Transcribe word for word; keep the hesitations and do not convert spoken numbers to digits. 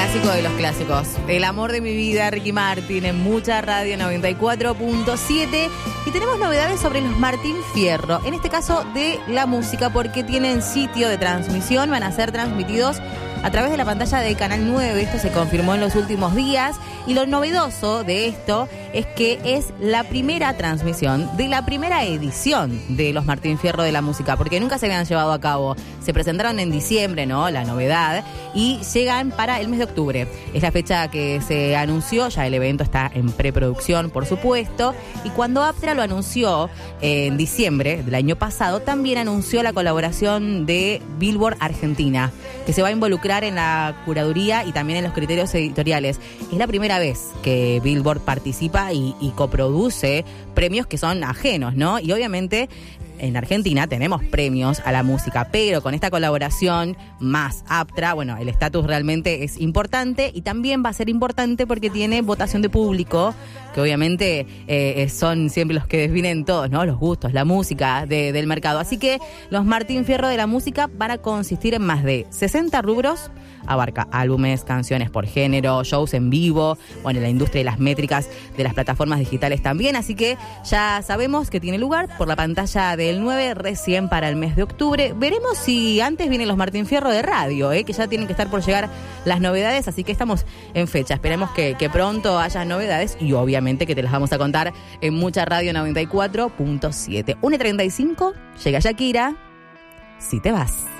Clásico de los clásicos. El amor de mi vida, Ricky Martin, en Mucha Radio noventa y cuatro punto siete. Y tenemos novedades sobre los Martín Fierro. En este caso de la música, porque tienen sitio de transmisión. Van a ser transmitidos a través de la pantalla de Canal nueve. Esto se confirmó en los últimos días. Y lo novedoso de esto es que es la primera transmisión de la primera edición de los Martín Fierro de la música, porque nunca se habían llevado a cabo. Se presentaron en diciembre, ¿no? La novedad. Y llegan para el mes de octubre. Es la fecha que se anunció. Ya el evento está en preproducción, por supuesto. Y cuando Aptra lo anunció eh, en diciembre del año pasado, también anunció la colaboración de Billboard Argentina, que se va a involucrar en la curaduría y también en los criterios editoriales. Es la primera vez que Billboard participa y, y coproduce premios que son ajenos, ¿no? Y obviamente en Argentina tenemos premios a la música, pero con esta colaboración más Aptra, bueno, el estatus realmente es importante y también va a ser importante porque tiene votación de público, que obviamente eh, son siempre los que definen todos, ¿no? Los gustos, la música de, del mercado. Así que los Martín Fierro de la música van a consistir en más de sesenta rubros. Abarca álbumes, canciones por género, shows en vivo, bueno, la industria y las métricas de las plataformas digitales también. Así que ya sabemos que tiene lugar por la pantalla del nueve recién para el mes de octubre. Veremos si antes vienen los Martín Fierro de radio, ¿eh? Que ya tienen que estar por llegar las novedades. Así que estamos en fecha. Esperemos que, que pronto haya novedades y obviamente que te las vamos a contar en Mucha Radio noventa y cuatro punto siete. una y treinta y cinco, llega Shakira, Si te vas.